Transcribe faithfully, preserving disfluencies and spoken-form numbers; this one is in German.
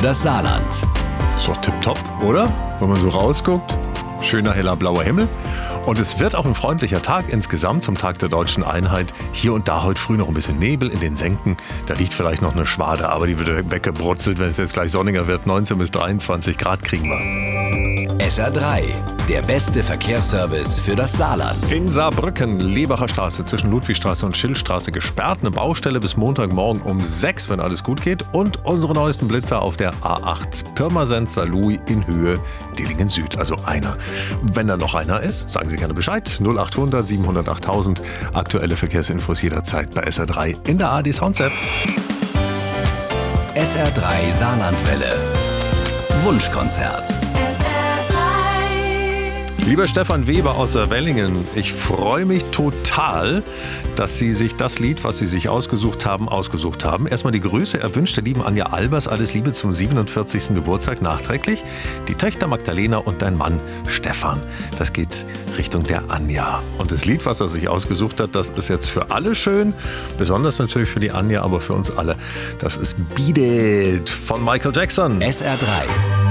das Saarland. Ist doch tipptopp, oder? Wenn man so rausguckt. Schöner, heller, blauer Himmel. Und es wird auch ein freundlicher Tag insgesamt zum Tag der Deutschen Einheit. Hier und da heute früh noch ein bisschen Nebel in den Senken. Da liegt vielleicht noch eine Schwade, aber die wird weggebrutzelt, wenn es jetzt gleich sonniger wird. neunzehn bis dreiundzwanzig Grad kriegen wir. S R drei, der beste Verkehrsservice für das Saarland. In Saarbrücken, Lebacher Straße zwischen Ludwigstraße und Schillstraße gesperrt. Eine Baustelle bis Montagmorgen um sechs, wenn alles gut geht. Und unsere neuesten Blitzer auf der A acht Pirmasens-Saarlouis in Höhe Dillingen Süd. Also einer. Wenn da noch einer ist, sagen Sie gerne Bescheid. null achthundert siebenhundert achttausend. Aktuelle Verkehrsinfos jederzeit bei S R drei in der A D Sounds App. S R drei Saarlandwelle. Wunschkonzert. Lieber Stefan Weber aus Saarwellingen, ich freue mich total, dass Sie sich das Lied, was Sie sich ausgesucht haben, ausgesucht haben. Erstmal die Grüße erwünscht der lieben Anja Albers. Alles Liebe zum siebenundvierzigsten Geburtstag nachträglich. Die Töchter Magdalena und dein Mann Stefan. Das geht Richtung der Anja. Und das Lied, was er sich ausgesucht hat, das ist jetzt für alle schön. Besonders natürlich für die Anja, aber für uns alle. Das ist Beat It von Michael Jackson. S R drei.